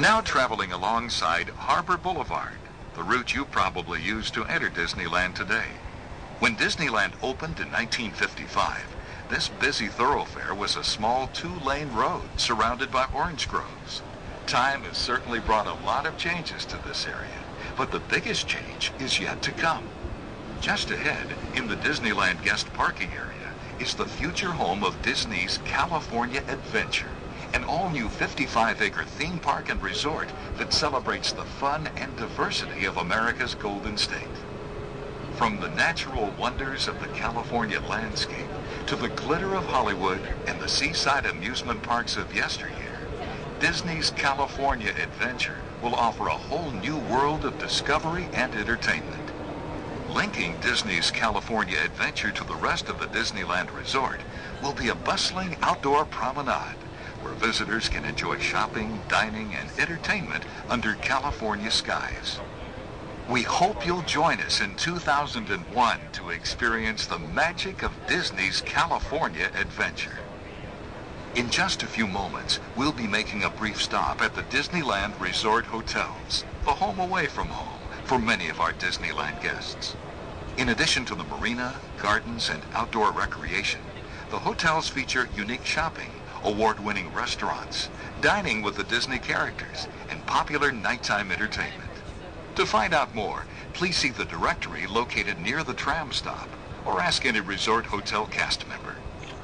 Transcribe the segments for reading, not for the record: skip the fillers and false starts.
now traveling alongside Harbor Boulevard, the route you probably use to enter Disneyland today. When Disneyland opened in 1955, this busy thoroughfare was a small two-lane road surrounded by orange groves. Time has certainly brought a lot of changes to this area, but the biggest change is yet to come. Just ahead, in the Disneyland guest parking area, is the future home of Disney's California Adventure, an all-new 55-acre theme park and resort that celebrates the fun and diversity of America's Golden State. From the natural wonders of the California landscape to the glitter of Hollywood and the seaside amusement parks of yesteryear, Disney's California Adventure will offer a whole new world of discovery and entertainment. Linking Disney's California Adventure to the rest of the Disneyland Resort will be a bustling outdoor promenade where visitors can enjoy shopping, dining, and entertainment under California skies. We hope you'll join us in 2001 to experience the magic of Disney's California Adventure. In just a few moments, we'll be making a brief stop at the Disneyland Resort Hotels, the home away from home for many of our Disneyland guests. In addition to the marina, gardens, and outdoor recreation, the hotels feature unique shopping, award-winning restaurants, dining with the Disney characters, and popular nighttime entertainment. To find out more, please see the directory located near the tram stop or ask any resort hotel cast member.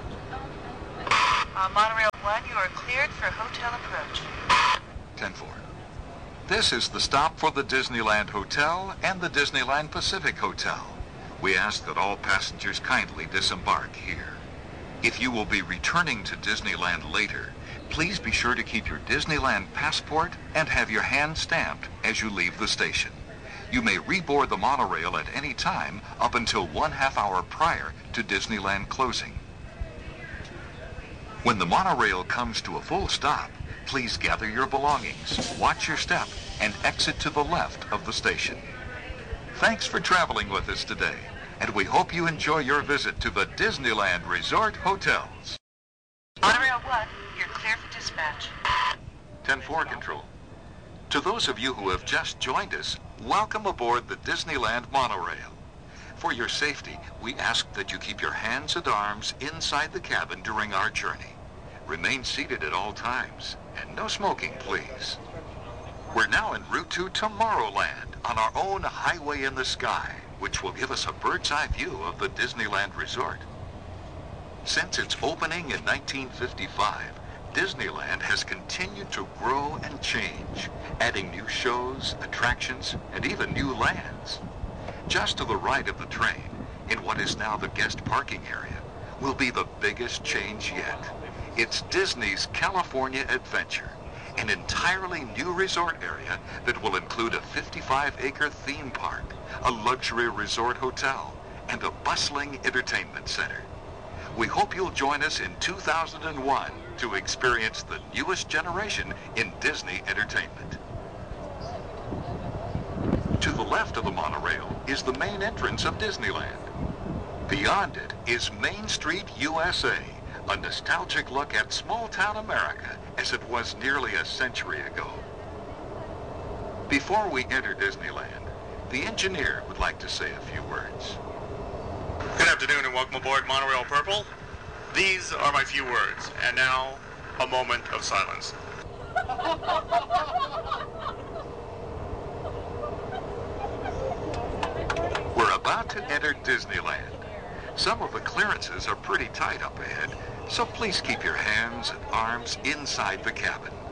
Monorail 1, you are cleared for hotel approach. 10-4. This is the stop for the Disneyland Hotel and the Disneyland Pacific Hotel. We ask that all passengers kindly disembark here. If you will be returning to Disneyland later, please be sure to keep your Disneyland passport and have your hand stamped as you leave the station. You may reboard the monorail at any time up until 1/2 hour prior to Disneyland closing. When the monorail comes to a full stop, please gather your belongings, watch your step, and exit to the left of the station. Thanks for traveling with us today, and we hope you enjoy your visit to the Disneyland Resort Hotels. Monorail 1, you're clear for dispatch. 10-4 control. To those of you who have just joined us, welcome aboard the Disneyland monorail. For your safety, we ask that you keep your hands and arms inside the cabin during our journey. Remain seated at all times, and no smoking, please. We're now en route to Tomorrowland on our own highway in the sky, which will give us a bird's-eye view of the Disneyland Resort. Since its opening in 1955, Disneyland has continued to grow and change, adding new shows, attractions, and even new lands. Just to the right of the train, in what is now the guest parking area, will be the biggest change yet. It's Disney's California Adventure, an entirely new resort area that will include a 55-acre theme park, a luxury resort hotel, and a bustling entertainment center. We hope you'll join us in 2001 to experience the newest generation in Disney entertainment. To the left of the monorail is the main entrance of Disneyland. Beyond it is Main Street, USA, a nostalgic look at small-town America as it was nearly a century ago. Before we enter Disneyland, the engineer would like to say a few words. Good afternoon and welcome aboard Monorail Purple. These are my few words, and now a moment of silence. We're about to enter Disneyland. Some of the clearances are pretty tight up ahead, so please keep your hands and arms inside the cabin.